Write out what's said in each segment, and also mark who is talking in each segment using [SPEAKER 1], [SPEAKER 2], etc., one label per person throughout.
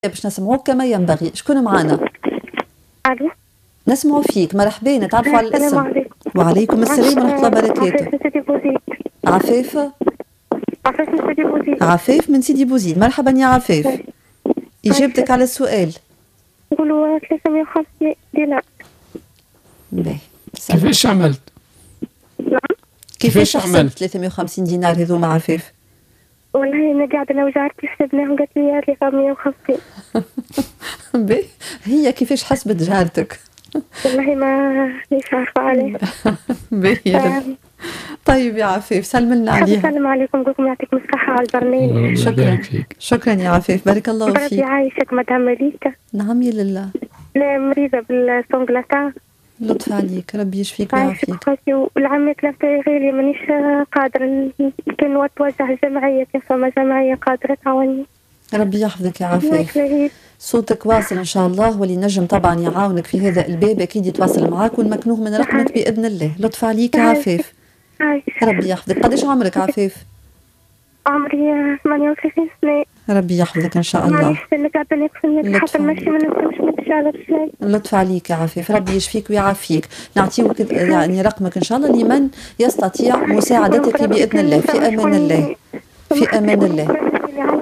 [SPEAKER 1] باش نسمعوك كما ينبغي. شكون معنا؟
[SPEAKER 2] الو،
[SPEAKER 1] نسمعوا فيك. مرحبا، نتعرفوا على الاسم.
[SPEAKER 2] السلام عليكم.
[SPEAKER 1] وعليكم السلام ورحمة الله وبركاته.
[SPEAKER 2] عفاف من سيدي بوزيد.
[SPEAKER 1] عفاف؟
[SPEAKER 2] عفاف من سيدي بوزيد.
[SPEAKER 1] عفاف من سيدي بوزيد. مرحبا يا عفاف. إجابتك على السؤال.
[SPEAKER 2] نقولوا 350 دينار.
[SPEAKER 1] باهي.
[SPEAKER 3] كيفاش عملت؟
[SPEAKER 2] نعم.
[SPEAKER 1] كيفاش حسبت 350 دينار هذوما عفاف؟
[SPEAKER 2] والله انا قاعده انا وجارتي حسبناهم قالت لي 350.
[SPEAKER 1] باهي. هي كيفاش حسبت جارتك؟
[SPEAKER 2] والله ما ليش عارفه عليه.
[SPEAKER 1] باهي. طيب يا عفاف سلم لنا عليها.
[SPEAKER 2] السلام عليكم، نقول لكم يعطيكم الصحه على البرنامج.
[SPEAKER 1] شكرا شكرا يا عفاف، بارك الله
[SPEAKER 2] ربي
[SPEAKER 1] فيك.
[SPEAKER 2] يعيشك مدام مليكه.
[SPEAKER 1] نعم يا لله.
[SPEAKER 2] لا مريضه بالسونغلاتا.
[SPEAKER 1] لطف عليك، ربي يشفيك
[SPEAKER 2] عايشك
[SPEAKER 1] ويعافيك.
[SPEAKER 2] خوتي، والعملية تلفتي غيري مانيش قادرة. كان توجه الجمعية، كان فما جمعية قادرة تعاوني.
[SPEAKER 1] ربي يحفظك يا عفاف. صوتك واصل ان شاء الله، واللي نجم طبعا يعاونك في هذا الباب اكيد يتواصل معاك ونمكنوه من رقمك باذن الله. لطف عليك يا عفاف. ربي يحفظك. قداش عمرك عفاف؟
[SPEAKER 2] عمري 38 سنة.
[SPEAKER 1] ربي يحفظك ان شاء الله.
[SPEAKER 2] معليش اللي قاعدة نقفل حتى المشي ما نقدرش نمشي على رجلي.
[SPEAKER 1] لطف عليك يا عفاف، ربي يشفيك ويعافيك. نعطيوك يعني رقمك ان شاء الله لمن يستطيع مساعدتك باذن الله. في امان الله، في امان الله.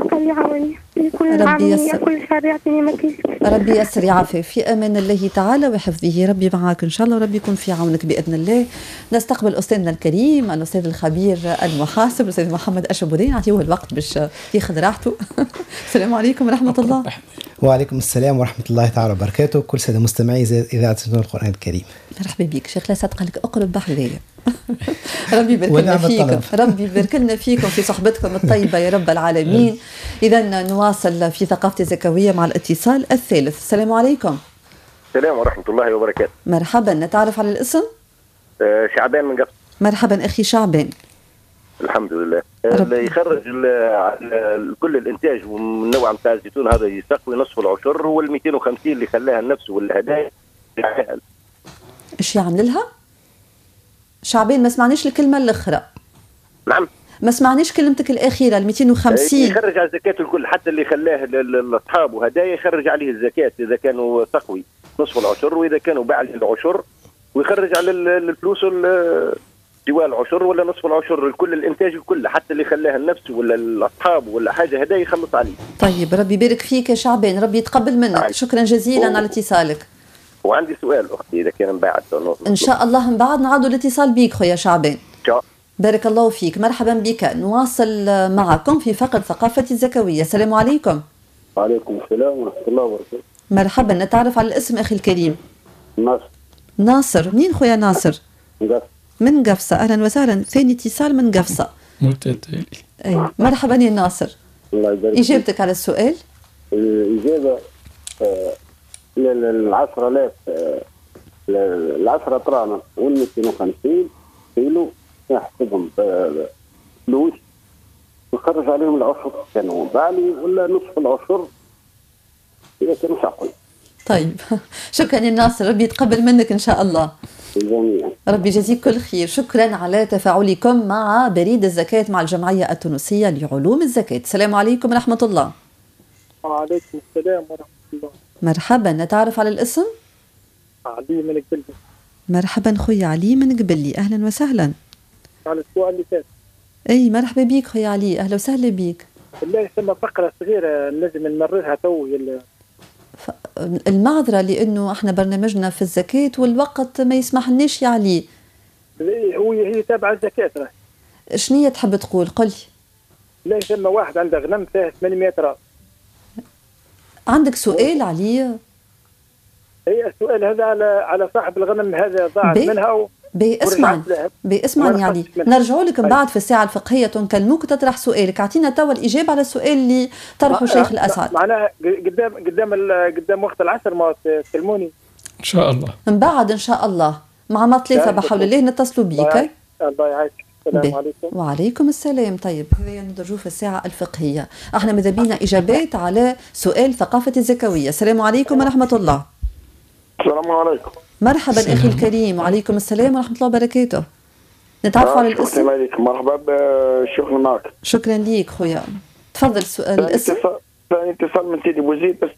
[SPEAKER 1] ربي يسر.
[SPEAKER 2] كل شهر يعطيني مكيس.
[SPEAKER 1] ربي يسر يا عفاف، في امان الله تعالى وحفظه. ربي معاك ان شاء الله وربي يكون في عونك باذن الله. نستقبل استاذنا الكريم الاستاذ الخبير المحاسب الاستاذ محمد اشبودي، نعطيه الوقت باش ياخذ راحته. السلام عليكم ورحمه الله.
[SPEAKER 4] وعليكم السلام ورحمه الله تعالى وبركاته. كل ساده مستمعي اذاعه القران الكريم. مرحبا
[SPEAKER 1] بك شيخ. لا صدق لك اقرب بحذايا. ربي يبارك لنا فيكم، ربي يبارك لنا فيكم في صحبتكم الطيبه يا رب العالمين. اذا نواصل في ثقافه الزكويه مع الاتصال الثالث. السلام عليكم.
[SPEAKER 5] السلام ورحمه الله وبركاته.
[SPEAKER 1] مرحبا، نتعرف على الاسم؟
[SPEAKER 5] شعبان من قفص.
[SPEAKER 1] مرحبا اخي شعبان.
[SPEAKER 5] الحمد لله. اللي يخرج كل الانتاج من نوع نتاع الزيتون هذا يسقي نصف العشر، هو ال 250 اللي خلاها لنفسه والهدايا.
[SPEAKER 1] ايش يعمل لها؟ شعبين ما سمعنيش الكلمه الاخرى.
[SPEAKER 5] نعم
[SPEAKER 1] ما سمعنيش كلمتك الاخيره. ال 250
[SPEAKER 5] يخرج على الزكاه الكل، حتى اللي خلاه لاصحابه وهدايا يخرج عليه الزكاه اذا كانوا تقوي نصف العشر، واذا كانوا بعد العشر ويخرج على الفلوس سواء العشر ولا نصف العشر. كل الانتاج الكل حتى اللي خلاه لنفسه ولا لاصحابه ولا حاجه هدايا يخلص عليه.
[SPEAKER 1] طيب ربي يبارك فيك يا شعبان، ربي يتقبل منك. شكرا جزيلا على اتصالك.
[SPEAKER 5] وعندي سؤال اختي اذا كان من بعد
[SPEAKER 1] ان شاء الله من بعد نعودوا الاتصال بيك خويا شعبان. بارك الله فيك، مرحبا بك. نواصل معكم في فقرة ثقافة الزكوية. السلام عليكم.
[SPEAKER 6] وعليكم السلام ورحمة الله وبركاته.
[SPEAKER 1] مرحبا، نتعرف على الاسم أخي الكريم.
[SPEAKER 6] ناصر.
[SPEAKER 1] ناصر، منين خويا ناصر؟ من قفصة. أهلا وسهلا، ثاني اتصال من قفصة. أي مرحبا يا ناصر.
[SPEAKER 6] الله يبارك.
[SPEAKER 1] إجابتك على السؤال؟
[SPEAKER 6] الإجابة ال10,000 ال10 طرانة وال 250 كيلو يحسبهم فلوس ويخرج عليهم العشر كانوا بالي ولا نصف العشر إذا كانوا شاقين.
[SPEAKER 1] طيب شكرا يا ناصر، ربي يتقبل منك إن شاء الله.
[SPEAKER 6] جميعا.
[SPEAKER 1] ربي يجزيك كل خير. شكرا على تفاعلكم مع بريد الزكاة مع الجمعية التونسية لعلوم الزكاة. السلام عليكم ورحمة الله.
[SPEAKER 7] وعليكم السلام ورحمة الله.
[SPEAKER 1] مرحبا، نتعرف على الاسم؟
[SPEAKER 7] علي من قبلي.
[SPEAKER 1] مرحبا خويا علي من قبلي، أهلا وسهلا.
[SPEAKER 7] على السؤال اللي فات.
[SPEAKER 1] أي مرحبا بيك خويا علي، أهلا وسهلا بيك.
[SPEAKER 7] بالله يسمى فقرة صغيرة لازم نمررها تو.
[SPEAKER 1] المعذرة لأنه احنا برنامجنا في الزكاة والوقت ما يسمحلناش يا علي.
[SPEAKER 7] هي تابعة الزكاة.
[SPEAKER 1] شنية تحب تقول؟ قل.
[SPEAKER 7] لا يسمى واحد عنده غنم فيه 800 راس.
[SPEAKER 1] عندك سؤال علي؟
[SPEAKER 7] هي السؤال هذا على صاحب الغنم هذا ضاعت منها
[SPEAKER 1] اسمعني علي، نرجعوا لك من بعد في الساعة الفقهية تنكلموك وتطرح سؤالك. اعطينا توا الإجابة على السؤال اللي طرحه شيخ الأسعد.
[SPEAKER 7] معناها قدام وقت العصر ما تكلموني
[SPEAKER 3] إن شاء الله. من
[SPEAKER 1] بعد إن شاء الله مع ما ثلاثة بحول الله نتصلوا بيك.
[SPEAKER 7] الله يعيشك. السلام عليكم.
[SPEAKER 1] وعليكم السلام. طيب هذا ندرجوه في الساعة الفقهية. احنا ماذا بينا إجابات على سؤال ثقافة الزكوية. السلام عليكم ورحمة الله.
[SPEAKER 6] السلام عليكم.
[SPEAKER 1] مرحبا أخي الكريم. وعليكم السلام ورحمة الله وبركاته. نتعرف على الاسم؟
[SPEAKER 6] السلام عليكم. مرحبا بالشغل معك.
[SPEAKER 1] شكرا ليك خويا. تفضل السؤال. الاسم
[SPEAKER 6] ثاني اتصال من سيدي بوزيد بس